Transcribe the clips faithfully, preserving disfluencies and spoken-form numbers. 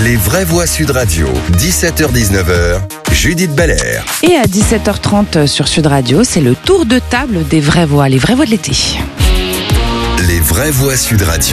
Les vraies voix Sud Radio, dix-sept heures dix-neuf heures, Judith Belair. Et à dix-sept heures trente sur Sud Radio, c'est le tour de table des vraies voix, les vraies voix de l'été. Les vraies voix Sud Radio.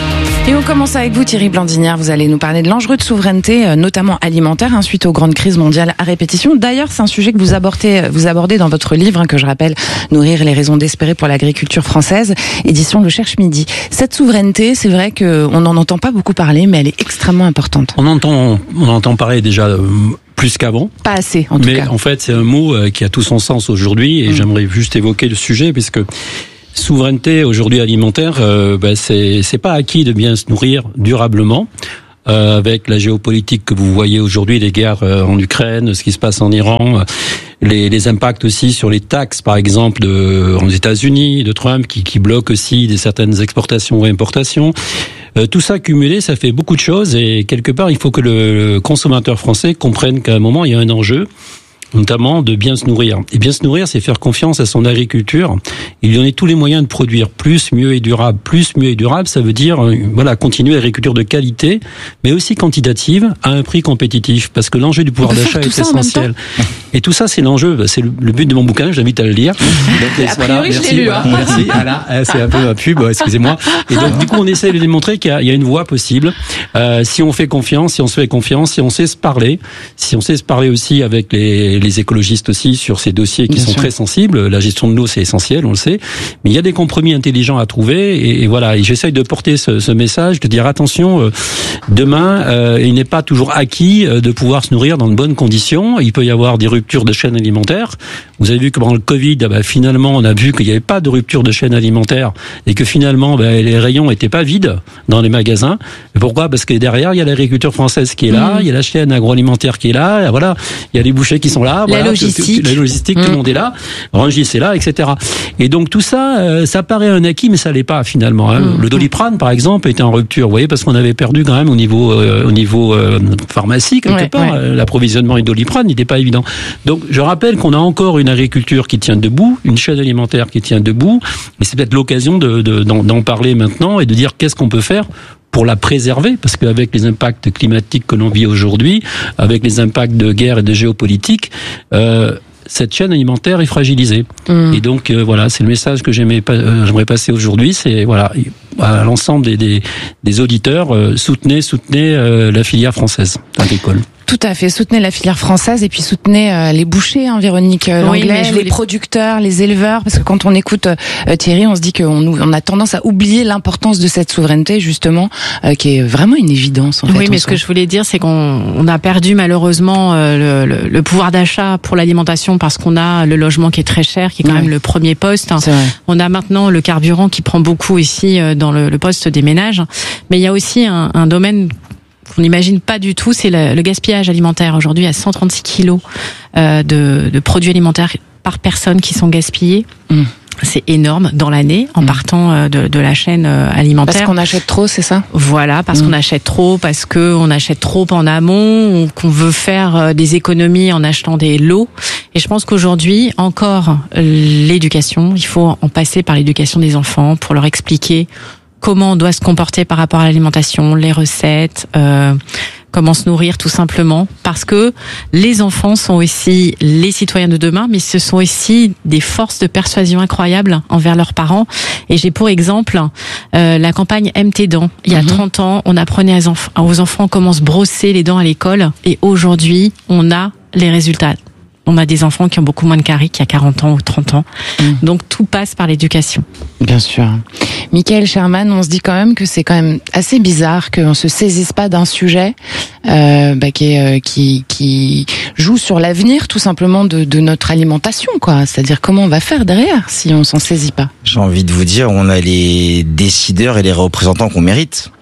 Et on commence avec vous Thierry Blandinière, vous allez nous parler de l'enjeu de souveraineté, notamment alimentaire, hein, suite aux grandes crises mondiales à répétition. D'ailleurs, c'est un sujet que vous abordez, vous abordez dans votre livre, hein, que je rappelle, Nourrir les raisons d'espérer pour l'agriculture française, édition Le Cherche Midi. Cette souveraineté, c'est vrai qu'on n'en entend pas beaucoup parler, mais elle est extrêmement importante. On entend, on entend parler déjà euh, plus qu'avant. Pas assez, en tout mais cas. Mais en fait, c'est un mot euh, qui a tout son sens aujourd'hui, et mmh. j'aimerais juste évoquer le sujet, puisque souveraineté aujourd'hui alimentaire, euh, ben c'est c'est pas acquis de bien se nourrir durablement. Euh, avec la géopolitique que vous voyez aujourd'hui, les guerres euh, en Ukraine, ce qui se passe en Iran, euh, les, les impacts aussi sur les taxes, par exemple, de, aux États-Unis, de Trump, qui, qui bloque aussi des certaines exportations ou importations. Euh, tout ça cumulé, ça fait beaucoup de choses, et quelque part, il faut que le, le consommateur français comprenne qu'à un moment, il y a un enjeu, notamment de bien se nourrir. Et bien se nourrir, c'est faire confiance à son agriculture et lui donner tous les moyens de produire plus, mieux et durable. Plus, mieux et durable, ça veut dire voilà, continuer l'agriculture de qualité, mais aussi quantitative, à un prix compétitif. Parce que l'enjeu du pouvoir d'achat est essentiel. Et tout ça, c'est l'enjeu, c'est le, le but de mon bouquin, je vous invite à le lire. Donc, a voilà, priori, merci, je l'ai lu. Hein. Merci, voilà, c'est un peu un pub, excusez-moi. Et donc, du coup, on essaie de démontrer qu'il y a, il y a une voie possible. Euh, si on fait confiance, si on se fait confiance, si on sait se parler, si on sait se parler aussi avec les les écologistes aussi sur ces dossiers qui Bien sont sûr. très sensibles. La gestion de l'eau, c'est essentiel, on le sait. Mais il y a des compromis intelligents à trouver. Et, et voilà. Et j'essaye de porter ce, ce message, de dire attention, euh, demain, euh, il n'est pas toujours acquis euh, de pouvoir se nourrir dans de bonnes conditions. Il peut y avoir des ruptures de chaîne alimentaire. Vous avez vu que pendant le Covid, bah, finalement, on a vu qu'il n'y avait pas de rupture de chaîne alimentaire et que finalement, bah, les rayons n'étaient pas vides dans les magasins. Et pourquoi ? Parce que derrière, il y a l'agriculture française qui est là, mmh. il y a la chaîne agroalimentaire qui est là. Et voilà, il y a les bouchers qui sont là. La voilà, logistique, la logistique, mmh. tout le monde est là. Rungis est là, et cetera. Et donc tout ça, euh, ça paraît un acquis, mais ça l'est pas finalement. Hein. Mmh. Le Doliprane, par exemple, était en rupture, vous voyez, parce qu'on avait perdu quand même au niveau euh, au niveau euh, pharmacie quelque ouais, part. Ouais. L'approvisionnement en Doliprane n'était pas évident. Donc je rappelle qu'on a encore une agriculture qui tient debout, une chaîne alimentaire qui tient debout. Et c'est peut-être l'occasion de, de, d'en, d'en parler maintenant et de dire qu'est-ce qu'on peut faire pour la préserver, parce qu'avec les impacts climatiques que l'on vit aujourd'hui, avec les impacts de guerre et de géopolitique, euh, cette chaîne alimentaire est fragilisée. Mmh. Et donc euh, voilà, c'est le message que j'aimais, euh, j'aimerais passer aujourd'hui, c'est voilà, à l'ensemble des, des, des auditeurs, euh, soutenez, soutenez euh, la filière française agricole. Tout à fait, soutenez la filière française et puis soutenez euh, les bouchers, hein, Véronique euh, Langlais, oui, les voulais... producteurs, les éleveurs, parce que quand on écoute euh, Thierry, on se dit qu'on on a tendance à oublier l'importance de cette souveraineté, justement, euh, qui est vraiment une évidence, en fait. Oui, mais ce que je voulais dire, c'est qu'on on a perdu malheureusement euh, le, le, le pouvoir d'achat pour l'alimentation parce qu'on a le logement qui est très cher, qui est quand ouais. même le premier poste. C'est vrai. On a maintenant le carburant qui prend beaucoup ici euh, dans le, le poste des ménages, mais il y a aussi un, un domaine qu'on n'imagine pas du tout, c'est le, le gaspillage alimentaire. Aujourd'hui, il y a cent trente-six kilos euh, de, de produits alimentaires par personne qui sont gaspillés. Mmh. C'est énorme dans l'année, en mmh. partant de, de la chaîne alimentaire. Parce qu'on achète trop, c'est ça ? Voilà, parce mmh. qu'on achète trop, parce qu'on achète trop en amont, qu'on veut faire des économies en achetant des lots. Et je pense qu'aujourd'hui, encore, l'éducation, il faut en passer par l'éducation des enfants pour leur expliquer comment on doit se comporter par rapport à l'alimentation, les recettes, euh, comment se nourrir tout simplement. Parce que les enfants sont aussi les citoyens de demain, mais ce sont aussi des forces de persuasion incroyables envers leurs parents. Et j'ai pour exemple euh, la campagne Aime tes dents. Il y a mmh. trente ans, on apprenait aux enfants, aux enfants comment se brosser les dents à l'école. Et aujourd'hui, on a les résultats. On a des enfants qui ont beaucoup moins de caries qu'il y a quarante ans ou trente ans. Mmh. Donc tout passe par l'éducation. Bien sûr. Michael Sherman, on se dit quand même que c'est quand même assez bizarre qu'on se saisisse pas d'un sujet euh, bah, qui, est, euh, qui, qui joue sur l'avenir tout simplement de, de notre alimentation, quoi. C'est-à-dire comment on va faire derrière si on s'en saisit pas. J'ai envie de vous dire, on a les décideurs et les représentants qu'on mérite.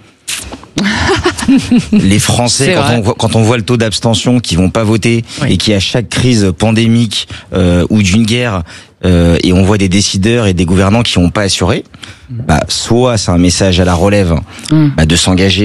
Les Français, quand on, voit, quand on voit le taux d'abstention qui vont pas voter oui. et qui à chaque crise pandémique euh, ou d'une guerre euh, et on voit des décideurs et des gouvernants qui n'ont pas assuré, bah, soit c'est un message à la relève mmh. bah, de s'engager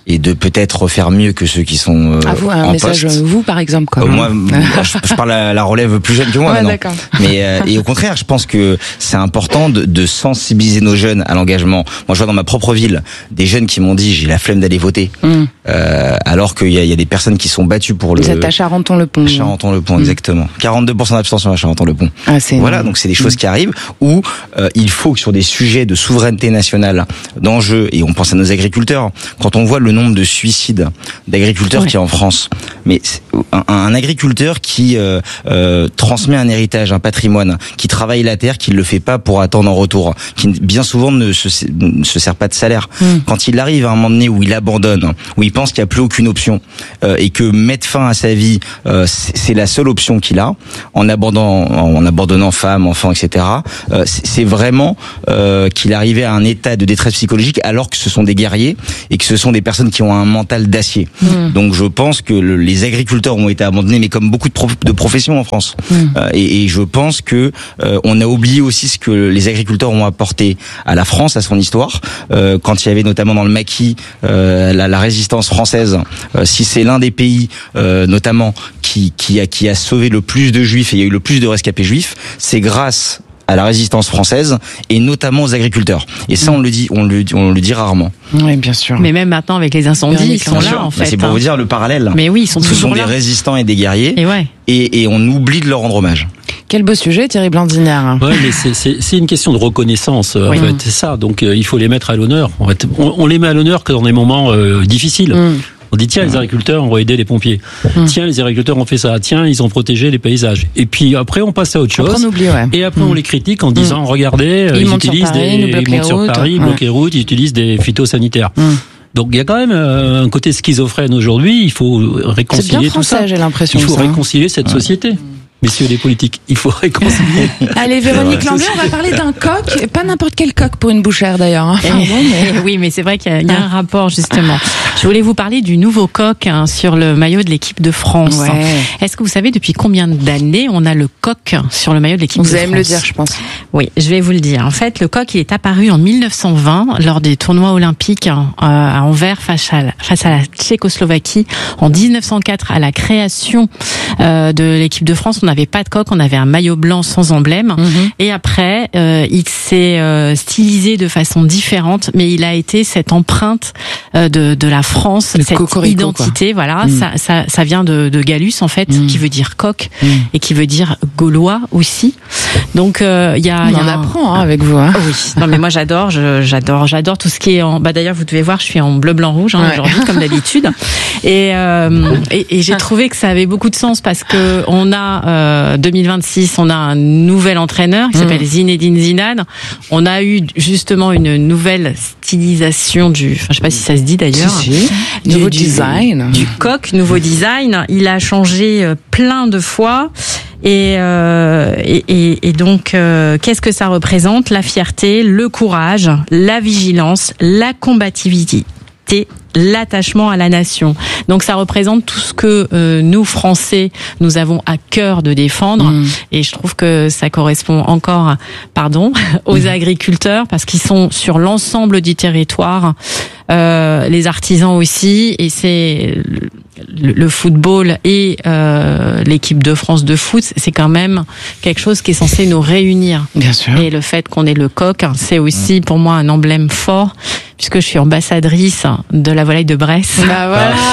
et de peut-être faire mieux que ceux qui sont euh, à vous, un en message, poste. vous par exemple quoi. Euh, moi, je, je parle à la relève plus jeune que moi ouais, maintenant. D'accord. Mais euh, et au contraire, je pense que c'est important de, de sensibiliser nos jeunes à l'engagement. Moi, je vois dans ma propre ville des jeunes qui m'ont dit j'ai la flemme d'aller voter, mm. euh, alors qu'il y a, il y a des personnes qui sont battues pour le. Vous êtes à Charenton-le-Pont. Charenton-le-Pont, mm. exactement. quarante-deux pour cent d'abstention à Charenton-le-Pont. Ah, c'est voilà, énorme. donc c'est des choses mm. qui arrivent où euh, il faut que sur des sujets de souveraineté nationale, d'enjeux, et on pense à nos agriculteurs. Quand on voit le nombre de suicides d'agriculteurs ouais. qu'il y a en France, mais un, un agriculteur qui euh, euh, transmet un héritage, un patrimoine, qui travaille la terre, qui ne le fait pas pour attendre en retour, qui bien souvent ne se, ne se sert pas de salaire. Mm. Quand il arrive à un moment donné où il abandonne, où il pense qu'il n'y a plus aucune option, euh, et que mettre fin à sa vie, euh, c'est, c'est la seule option qu'il a, en abandonnant, en abandonnant femme, enfants, et cetera. Euh, c'est, c'est vraiment euh, qu'il est arrivé à un état de détresse psychologique, alors que ce sont des guerriers et que ce sont des personnes qui ont un mental d'acier. Mm. Donc je pense que le, les agriculteurs ont été abandonnés, mais comme beaucoup de, prof, de professions en France. Mm. Euh, et, et je pense que euh, on a oublié aussi ce que les agriculteurs ont apporté à la France, à son histoire. Euh, quand il y avait notamment dans le maquis euh, la, la résistance française, euh, si c'est l'un des pays euh, notamment qui, qui, a, qui a sauvé le plus de juifs et il y a eu le plus de rescapés juifs, c'est grâce à la résistance française et notamment aux agriculteurs. Et ça, on le dit, on le, on le dit rarement. Oui, bien sûr. Mais même maintenant avec les incendies, bien ils sont là en fait. Bah, c'est pour hein. vous dire le parallèle. Mais oui, ils sont Ce toujours sont là. des résistants et des guerriers. Et ouais. Et, et on oublie de leur rendre hommage. Quel beau sujet, Thierry Blandinière. Ouais, mais c'est, c'est, c'est une question de reconnaissance. Oui. En fait, c'est ça. Donc, euh, il faut les mettre à l'honneur. En fait, on, on les met à l'honneur que dans des moments euh, difficiles. Mm. On dit tiens, les agriculteurs ont aidé les pompiers. Mmh. Tiens, les agriculteurs ont fait ça. Tiens, ils ont protégé les paysages. Et puis après, on passe à autre chose. Après, on oublie, ouais. Et après, mmh. on les critique en disant mmh. regardez, ils, ils utilisent Paris, des, ils montent sur Paris, ils bloquent les routes, ils utilisent des phytosanitaires. Mmh. Donc il y a quand même euh, un côté schizophrène aujourd'hui. Il faut réconcilier C'est bien tout français, ça. J'ai l'impression. Il faut ça. réconcilier cette ouais. société. Messieurs les politiques, il faut réconcilier. Allez, Véronique Langlais, on va parler d'un coq, pas n'importe quel coq pour une bouchère d'ailleurs. Hein. Pardon, mais... Oui, mais c'est vrai qu'il y a, il y a un rapport justement. Je voulais vous parler du nouveau coq hein, sur le maillot de l'équipe de France. Ouais. Est-ce que vous savez depuis combien d'années on a le coq sur le maillot de l'équipe vous de France? Vous allez me le dire, je pense. Oui, je vais vous le dire. En fait, le coq, il est apparu en mille neuf cent vingt lors des tournois olympiques euh, à Anvers face à, la, face à la Tchécoslovaquie. En dix-neuf cent quatre, à la création euh, de l'équipe de France, on n'avait pas de coq, on avait un maillot blanc sans emblème. Mm-hmm. Et après, euh, il s'est euh, stylisé de façon différente, mais il a été cette empreinte euh, de, de la France, le cette identité. Quoi. Voilà, mm. ça, ça, ça vient de, de Gallus en fait, mm. qui veut dire coq mm. et qui veut dire gaulois aussi. Donc il euh, y a, on y a en un... apprend hein, avec vous. Hein. Oui. Non mais moi j'adore, je, j'adore, j'adore tout ce qui est en. Bah d'ailleurs vous devez voir, je suis en bleu, blanc, rouge hein, ouais. aujourd'hui comme d'habitude. Et, euh, et et j'ai trouvé que ça avait beaucoup de sens parce que on a euh, deux mille vingt-six, on a un nouvel entraîneur qui s'appelle mmh. Zinedine Zidane. On a eu justement une nouvelle stylisation du. Enfin je sais pas si ça se dit d'ailleurs. Si, si. Du, nouveau du, design. Du coq, nouveau design. Il a changé plein de fois. Et, euh, et, et, et donc, euh, qu'est-ce que ça représente? La fierté, le courage, la vigilance, la combativité, l'attachement à la nation. Donc ça représente tout ce que euh, nous, Français, nous avons à cœur de défendre. Mmh. Et je trouve que ça correspond encore, pardon, aux mmh. agriculteurs, parce qu'ils sont sur l'ensemble du territoire, euh, les artisans aussi, et c'est... Le, le football et euh, l'équipe de France de foot, c'est quand même quelque chose qui est censé nous réunir. Bien sûr. Et le fait qu'on ait le coq, c'est aussi pour moi un emblème fort, puisque je suis ambassadrice de la volaille de Bresse. Bah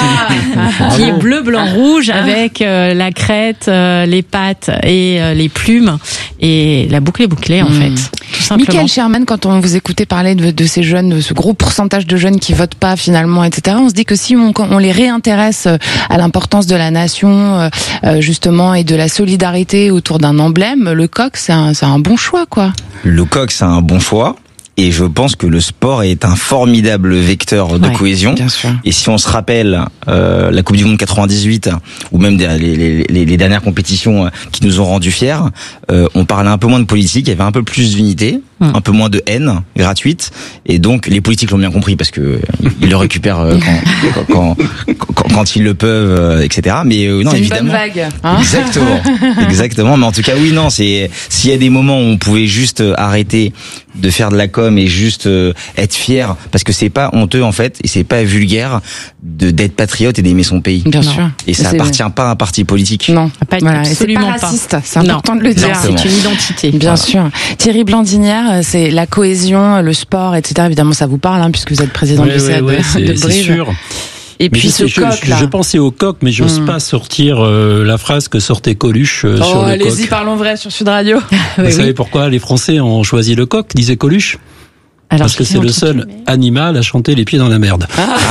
voilà. Qui est bleu, blanc, rouge, avec euh, la crête, euh, les pattes et euh, les plumes. Et la boucle est bouclée, en mmh. fait. Tout simplement. Michael Sherman, quand on vous écoutait parler de, de ces jeunes, de ce gros pourcentage de jeunes qui votent pas finalement, et cetera, on se dit que si on, on les réintéresse à l'importance de la nation, euh, justement, et de la solidarité autour d'un emblème, le coq, c'est un, c'est un bon choix, quoi. Le coq, c'est un bon choix. Et je pense que le sport est un formidable vecteur de ouais, cohésion. Bien sûr. Et si on se rappelle euh, la Coupe du Monde quatre-vingt-dix-huit, ou même des, les, les, les dernières compétitions qui nous ont rendus fiers, euh, on parlait un peu moins de politique, il y avait un peu plus d'unité. un peu moins de haine gratuite, et donc les politiques l'ont bien compris parce que ils le récupèrent quand, quand, quand, quand ils le peuvent, et cetera. Mais euh, non, c'est évidemment. Une bonne vague. Hein Exactement, exactement. Mais en tout cas, oui, non, c'est s'il y a des moments où on pouvait juste arrêter de faire de la com et juste euh, être fier, parce que c'est pas honteux en fait, et c'est pas vulgaire de d'être patriote et d'aimer son pays. Bien non. sûr. Et ça c'est... appartient pas à un parti politique. Non, pas, voilà. absolument c'est pas pas. raciste. C'est important non. de le dire. Exactement. C'est une identité. Bien voilà. sûr. Thierry Blandinière, c'est la cohésion, le sport, et cetera. Évidemment, ça vous parle, hein, puisque vous êtes président ouais, du C A ouais, ouais, de, c'est, de c'est Brive. sûr. Et mais puis je, ce je, coq je, là. je pensais au coq, mais j'ose Mm. pas sortir euh, la phrase que sortait Coluche euh, Oh, sur le allez-y, coq. parlons vrai sur Sud Radio. Vous Oui, savez oui. pourquoi les Français ont choisi le coq, disait Coluche? Alors, Parce que c'est le seul mais... animal à chanter les pieds dans la merde.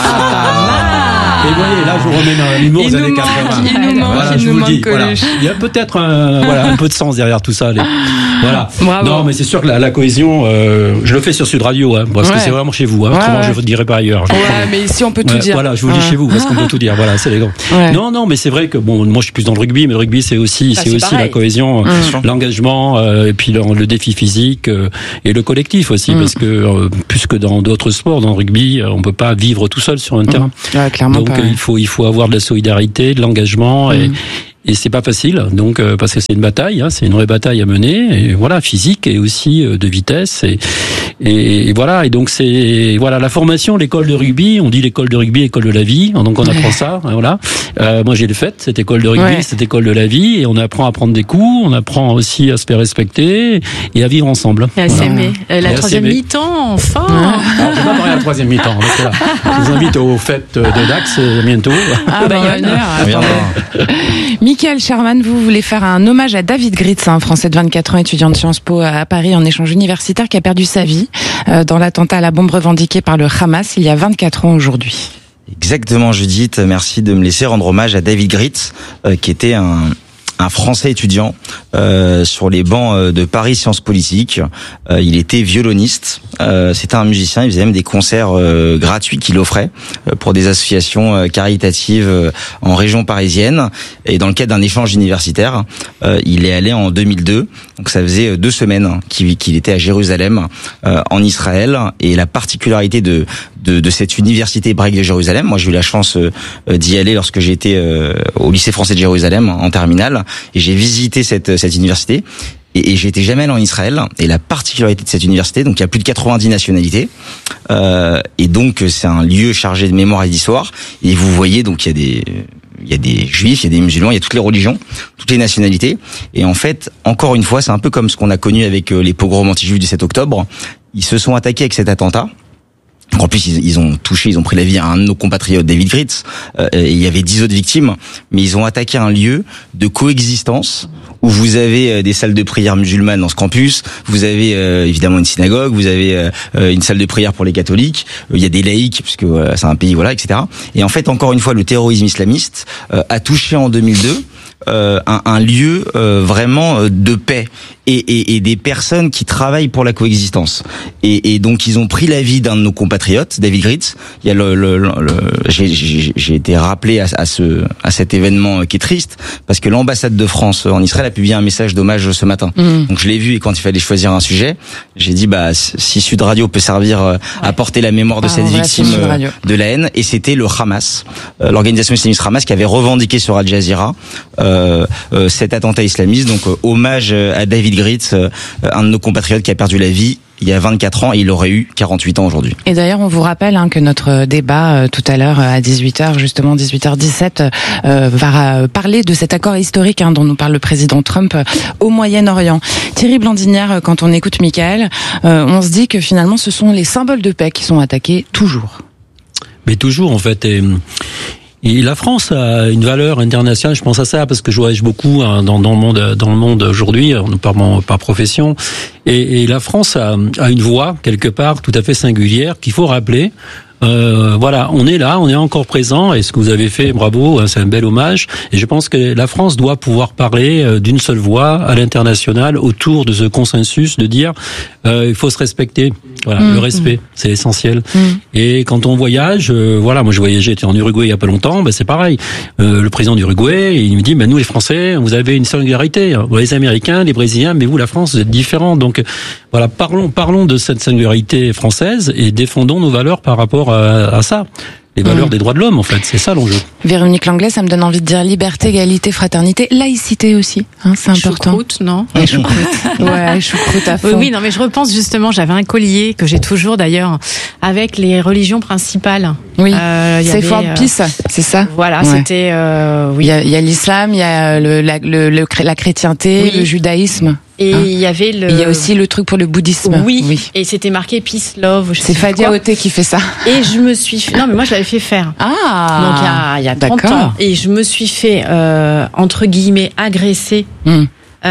Ah, Et vous voyez, là, je vous remets dans l'humour il des nous années manque, quatre-vingts. il nous manque, Voilà, il je nous vous le manque dis. Voilà. Coluche. Il y a peut-être un, voilà, un peu de sens derrière tout ça. Les... Voilà. Bravo. Non, mais c'est sûr que la, la cohésion, euh, je le fais sur Sud Radio, hein, parce Ouais. que c'est vraiment chez vous. Hein, Ouais, autrement, ouais. je vous dirais pas ailleurs. Je Ouais, comprends. mais ici on peut tout Ouais, dire. Voilà, je vous le dis Ouais. chez vous, parce qu'on peut tout dire. Voilà, c'est les grands. Ouais. Non, non, mais c'est vrai que bon, moi je suis plus dans le rugby, mais le rugby c'est aussi, Ah, c'est c'est aussi pareil. la cohésion, Mmh. euh, l'engagement, euh, et puis le, le défi physique euh, et le collectif aussi, Mmh. parce que euh, plus que dans d'autres sports, dans le rugby, euh, on peut pas vivre tout seul sur un terrain. Ouais, clairement Donc pas. euh, il faut il faut avoir de la solidarité, de l'engagement et Mm. et c'est pas facile, donc euh, parce que c'est une bataille, hein, c'est une vraie bataille à mener, et voilà, physique et aussi euh, de vitesse, et, et, et voilà, et donc c'est voilà la formation, l'école de rugby, on dit l'école de rugby, école de la vie, donc on apprend ça, hein, voilà. Euh, moi j'ai le fait, cette école de rugby, Ouais. cette école de la vie, et on apprend à prendre des coups, on apprend aussi à se faire respecter et à vivre ensemble. Et à Voilà. s'aimer. Euh, Et La à troisième s'aimer. mi-temps, enfin. Alors, je vais pas parler à la troisième mi-temps. parce que là, je vous invite aux fêtes de Dax euh, bientôt. Ah, bah, il y a une heure. On viendra. Michael Sherman, vous voulez faire un hommage à David Gritz, un Français de vingt-quatre ans, étudiant de Sciences Po à Paris en échange universitaire, qui a perdu sa vie euh, dans l'attentat à la bombe revendiqué par le Hamas il y a vingt-quatre ans aujourd'hui. Exactement, Judith. Merci de me laisser rendre hommage à David Gritz, euh, qui était un, un Français étudiant euh, sur les bancs euh, de Paris Sciences Politiques. Euh, il était violoniste. Euh, c'était un musicien. Il faisait même des concerts euh, gratuits qu'il offrait euh, pour des associations euh, caritatives euh, en région parisienne. Et dans le cadre d'un échange universitaire, euh, il est allé en deux mille deux. Donc ça faisait deux semaines qu'il, qu'il était à Jérusalem, euh, en Israël. Et la particularité de de, de cette université hébraïque de Jérusalem, moi j'ai eu la chance euh, d'y aller lorsque j'étais euh, au lycée français de Jérusalem en terminale, et j'ai visité cette cette université. Et, et j'étais jamais allé en Israël. Et la particularité de cette université, donc il y a plus de quatre-vingt-dix nationalités, euh, et donc c'est un lieu chargé de mémoire et d'histoire. Et vous voyez, donc il y a des il y a des juifs, il y a des musulmans, il y a toutes les religions, toutes les nationalités. Et en fait, encore une fois, c'est un peu comme ce qu'on a connu avec les pogroms anti-juifs du sept octobre. Ils se sont attaqués avec cet attentat. En plus, ils, ils ont touché, ils ont pris la vie à un de nos compatriotes, David Gritz. Euh, et il y avait dix autres victimes, mais ils ont attaqué un lieu de coexistence où vous avez des salles de prière musulmanes dans ce campus, vous avez euh, évidemment une synagogue, vous avez euh, une salle de prière pour les catholiques, il y a des laïcs puisque voilà, c'est un pays, voilà, et cetera. Et en fait, encore une fois, le terrorisme islamiste euh, a touché en deux mille deux euh, un, un lieu euh, vraiment de paix. Et, et, et des personnes qui travaillent pour la coexistence. Et, et donc ils ont pris la vie d'un de nos compatriotes, David Gritz. Il y a le, le, le, le j'ai, j'ai, j'ai été rappelé à, à ce à cet événement qui est triste parce que l'ambassade de France en Israël a publié un message d'hommage ce matin. Mmh. Donc je l'ai vu, et quand il fallait choisir un sujet, j'ai dit bah si Sud Radio peut servir ouais. à porter la mémoire de ah, cette victime de la haine, et c'était le Hamas, euh, l'organisation islamiste Hamas, qui avait revendiqué sur Al Jazeera euh, euh, cet attentat islamiste. Donc euh, hommage à David Gritz, un de nos compatriotes qui a perdu la vie il y a vingt-quatre ans, et il aurait eu quarante-huit ans aujourd'hui. Et d'ailleurs, on vous rappelle hein, que notre débat euh, tout à l'heure à dix-huit heures, justement dix-huit heures dix-sept, euh, va parler de cet accord historique hein, dont nous parle le président Trump euh, au Moyen-Orient. Thierry Blandinière, quand on écoute Michael, euh, on se dit que finalement ce sont les symboles de paix qui sont attaqués toujours. Mais toujours en fait. Et... Et la France a une valeur internationale. Je pense à ça parce que je voyage beaucoup hein, dans, dans le monde, dans le monde aujourd'hui, par mon par profession. Et, et la France a, a une voix quelque part tout à fait singulière qu'il faut rappeler. Euh, voilà, on est là, on est encore présent, et ce que vous avez fait, bravo, c'est un bel hommage. Et je pense que la France doit pouvoir parler d'une seule voix à l'international autour de ce consensus de dire euh, il faut se respecter. Voilà, mmh, le respect, mmh. c'est essentiel. Mmh. Et quand on voyage, euh, voilà, moi je voyageais, j'étais en Uruguay il y a pas longtemps, ben c'est pareil. Euh, le président d'Uruguay, il me dit, ben nous les Français, vous avez une singularité. Les Américains, les Brésiliens, mais vous la France, vous êtes différents. Donc voilà, parlons, parlons de cette singularité française et défendons nos valeurs par rapport à, à ça. Les valeurs mmh. des droits de l'homme, en fait, c'est ça l'enjeu. Véronique Langlais, ça me donne envie de dire liberté, égalité, fraternité, laïcité aussi, hein, c'est important. Choucroute, non? Ouais, choucroute. ouais, choucroute à fond. Oui, oui, non, mais je repense justement, j'avais un collier que j'ai toujours d'ailleurs avec les religions principales. Oui, euh, c'est Fort euh, Peace, c'est ça. Voilà, ouais. c'était. Euh, oui. Il y a, il y a l'islam, il y a le, la, le, le, la chrétienté, oui. le judaïsme. Et hein. il y avait le. Il y a aussi le truc pour le bouddhisme. Oui. oui. Et c'était marqué Peace, Love. C'est Fadia Oté qui fait ça. Et je me suis. Fait... Non, mais moi je l'avais fait faire. Ah. Donc il y a, il y a trente ans. Et je me suis fait euh, entre guillemets agresser mm.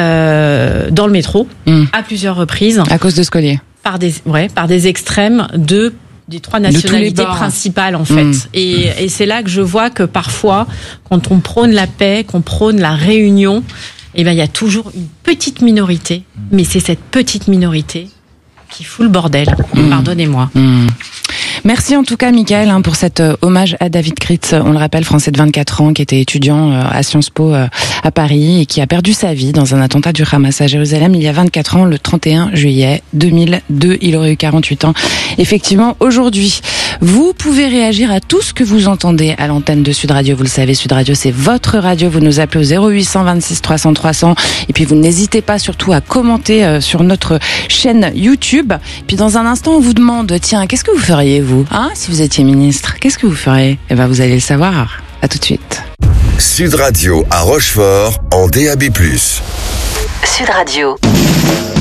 euh, dans le métro mm. à plusieurs reprises. À cause de ce collier. Par des, ouais, par des extrêmes de. des trois nationalités principales en fait. Mmh. Et, et c'est là que je vois que parfois, quand on prône la paix, qu'on prône la réunion, eh ben il y a toujours une petite minorité, mais c'est cette petite minorité qui fout le bordel. Mmh. Pardonnez-moi. Mmh. Merci en tout cas, Michael, hein, pour cet euh, hommage à David Kritz. On le rappelle, français de vingt-quatre ans, qui était étudiant euh, à Sciences Po euh, à Paris et qui a perdu sa vie dans un attentat du Hamas à Jérusalem il y a vingt-quatre ans, le trente et un juillet deux mille deux. Il aurait eu quarante-huit ans. Effectivement, aujourd'hui, vous pouvez réagir à tout ce que vous entendez à l'antenne de Sud Radio. Vous le savez, Sud Radio, c'est votre radio. Vous nous appelez au zéro huit cent vingt-six trois cents trois cents. Et puis, vous n'hésitez pas surtout à commenter euh, sur notre chaîne YouTube. Puis, dans un instant, on vous demande, tiens, qu'est-ce que vous feriez, vous, hein, si vous étiez ministre? Qu'est-ce que vous feriez? Eh ben, vous allez le savoir. À tout de suite. Sud Radio à Rochefort en D A B plus. Sud Radio.